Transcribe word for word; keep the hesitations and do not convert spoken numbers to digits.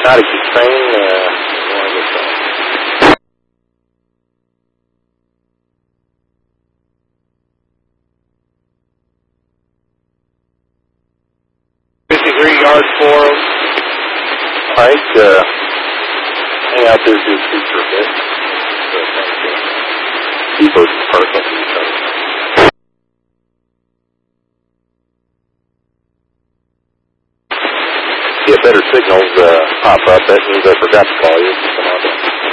Not a good train. Uh, fifty-three yards for him. All right. Uh, hang out there to shoot for a bit. People parking each other. Get better signals uh, pop up. That means I forgot to call you. Come on down.